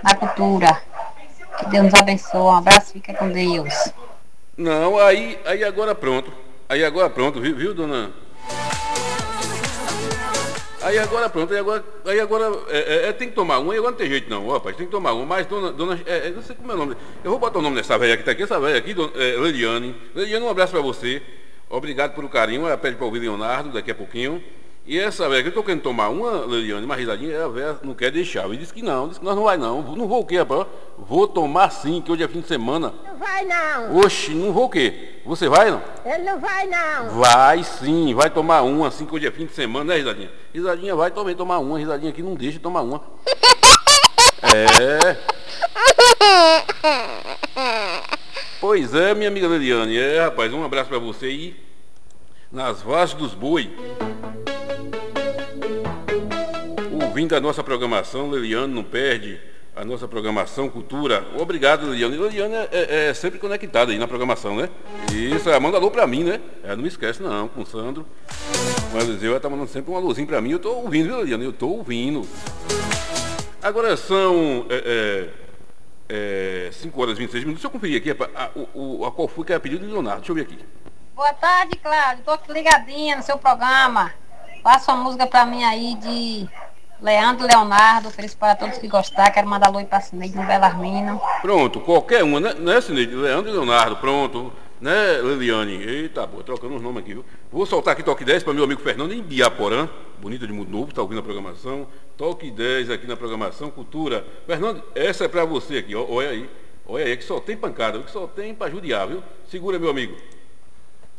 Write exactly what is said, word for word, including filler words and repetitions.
na cultura. Que Deus nos abençoe. Um abraço, fica com Deus. Não, aí, aí agora pronto. Aí agora pronto, viu, viu dona? Aí agora pronto, aí agora, aí agora é, é, é, tem que tomar um, aí agora não tem jeito não, ó, rapaz, tem que tomar um, mas dona, dona é, é, não sei como é o nome, eu vou botar o nome dessa velha que tá aqui, essa velha aqui, dona, é, Leliane. Leliane, um abraço pra você, obrigado pelo carinho, ela pede pra ouvir Leonardo daqui a pouquinho. E essa velha que eu tô querendo tomar uma, Leliane, uma risadinha, a velha não quer deixar. E disse que não, disse que nós não vai não. Não vou o quê, rapaz? Vou tomar sim, que hoje é fim de semana. Não vai não. Oxe, não vou o quê? Você vai não? Ele não vai não. Vai sim, vai tomar uma, assim que hoje é fim de semana, né, risadinha? Risadinha vai também tomar uma, risadinha aqui não deixa de tomar uma. É. Pois é, minha amiga Leliane, é, rapaz, um abraço pra você aí. Nas vozes dos boi. Ouvindo a nossa programação, Leliane não perde a nossa programação Cultura. Obrigado, Leliane. Leliane é, é, é sempre conectada aí na programação, né? Isso, ela manda alô pra mim, né? Ela não me esquece não, com o Sandro. O Eliseu, ela tá mandando sempre um alôzinho pra mim. Eu tô ouvindo, viu, Leliane? Eu tô ouvindo. Agora são é, é, é, cinco horas e vinte e seis minutos. Deixa eu conferir aqui a, a, a, a qual foi que é a pedido de Leonardo. Deixa eu ver aqui. Boa tarde, Cláudio. Tô aqui ligadinha no seu programa. Faça uma música pra mim aí de Leandro Leonardo. Feliz para todos que gostar. Quero mandar alô pra Cineide no Belarmino. Pronto, qualquer uma, né, né Cineide? Leandro e Leonardo, pronto. Né, Leliane? Eita, boa, trocando os nomes aqui, viu? Vou soltar aqui toque dez para meu amigo Fernando em Biaporã, bonito de Mundo Novo, tá ouvindo a programação. Toque dez aqui na programação Cultura. Fernando, essa é para você aqui, ó, olha aí. Olha aí, que só tem pancada, que só tem para judiar, viu? Segura, meu amigo.